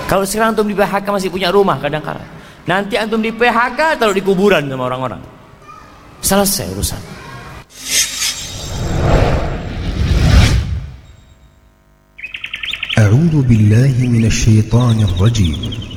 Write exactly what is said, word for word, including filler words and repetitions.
Kalau sekarang antum di P H K masih punya rumah kadang-kadang, nanti antum di P H K taruh di kuburan sama orang-orang. Selesai urusan. A'udzu billahi minasy syaithanir rajim.